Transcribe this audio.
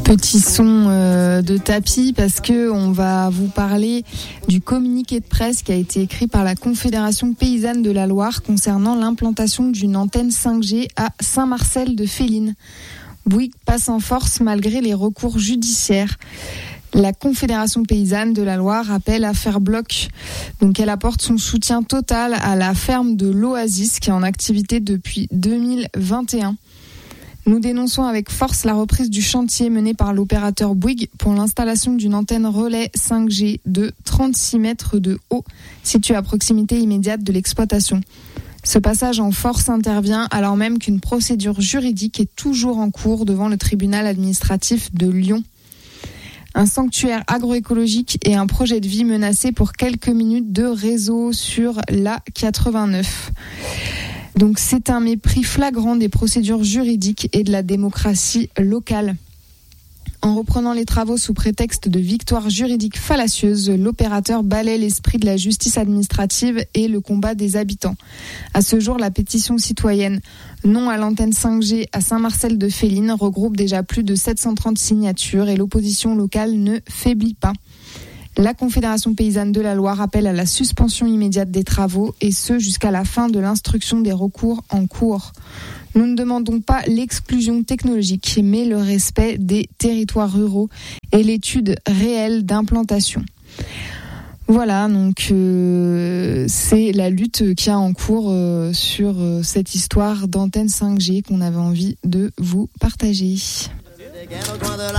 Petit son de tapis parce que on va vous parler du communiqué de presse qui a été écrit par la Confédération paysanne de la Loire concernant l'implantation d'une antenne 5G à Saint-Marcel-de-Féline. Bouygues passe en force malgré les recours judiciaires. La Confédération paysanne de la Loire appelle à faire bloc. Donc elle apporte son soutien total à la ferme de l'Oasis qui est en activité depuis 2021. Nous dénonçons avec force la reprise du chantier mené par l'opérateur Bouygues pour l'installation d'une antenne relais 5G de 36 mètres de haut, située à proximité immédiate de l'exploitation. Ce passage en force intervient alors même qu'une procédure juridique est toujours en cours devant le tribunal administratif de Lyon. Un sanctuaire agroécologique et un projet de vie menacés pour quelques minutes de réseau sur l'A89. Donc c'est un mépris flagrant des procédures juridiques et de la démocratie locale. En reprenant les travaux sous prétexte de victoire juridique fallacieuse, l'opérateur balaie l'esprit de la justice administrative et le combat des habitants. À ce jour, la pétition citoyenne Non à l'antenne 5G à Saint-Marcel-de-Féline regroupe déjà plus de 730 signatures et l'opposition locale ne faiblit pas. La Confédération paysanne de la Loire appelle à la suspension immédiate des travaux et ce jusqu'à la fin de l'instruction des recours en cours. Nous ne demandons pas l'exclusion technologique, mais le respect des territoires ruraux et l'étude réelle d'implantation. Voilà, donc c'est la lutte qui a en cours sur cette histoire d'antenne 5G qu'on avait envie de vous partager.